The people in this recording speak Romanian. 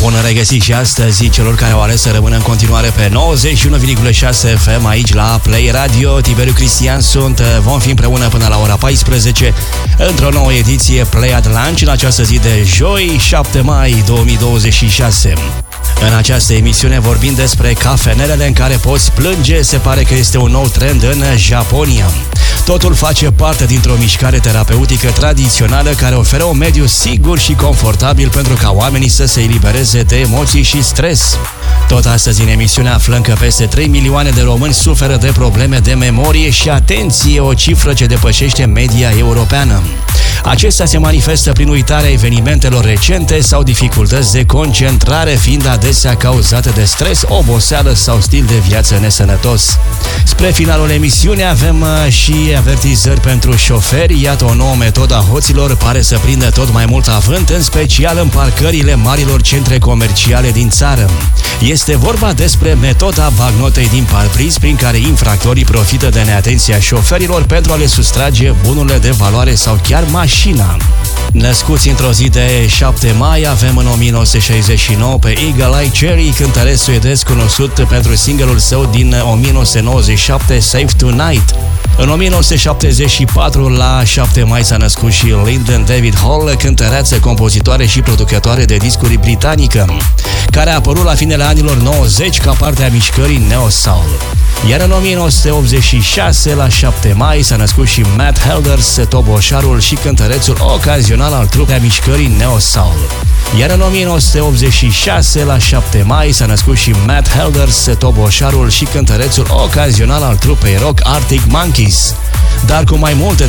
Bun regăsit și astăzi celor care au ales să rămână în continuare pe 91,6 FM aici la Play Radio. Tiberiu Cristian sunt, vom fi împreună până la ora 14 într-o nouă ediție Play at Lunch în această zi de joi, 7 mai 2026. În această emisiune vorbim despre cafenelele în care poți plânge, se pare că este un nou trend în Japonia. Totul face parte dintr-o mișcare terapeutică tradițională care oferă un mediu sigur și confortabil pentru ca oamenii să se elibereze de emoții și stres. Tot astăzi în emisiune aflăm că peste 3 milioane de români suferă de probleme de memorie și, atenție, o cifră ce depășește media europeană. Acestea se manifestă prin uitarea evenimentelor recente sau dificultăți de concentrare, fiind adesea cauzate de stres, oboseală sau stil de viață nesănătos. Spre finalul emisiunii avem și avertizări pentru șoferi. Iată, o nouă metodă a hoților pare să prindă tot mai mult avânt, în special în parcările marilor centre comerciale din țară. Este vorba despre metoda bagnotei din parbriz, prin care infractorii profită de neatenția șoferilor pentru a le sustrage bunurile de valoare sau chiar mașina. Născuți într-o zi de 7 mai, avem în 1969 pe Eagle Eye Cherry, cântăreț suedez cunoscut pentru single-ul său din 1997, Safe Tonight. În 1974, la 7 mai, s-a născut și Lyndon David Hall, cântăreață, compozitoare și producătoare de discuri britanică, care a apărut la finele anilor 90 ca parte a mișcării Neo Soul. Iar în 1986, la 7 mai, s-a născut și Matt Helders, toboșarul și cântărețul ocazional al trupei a mișcării Neo Soul. Iar în 1986, la 7 mai, s-a născut și Matt Helders, toboșarul și cântărețul ocazional al trupei rock Arctic Monkeys. Dar cu mai multe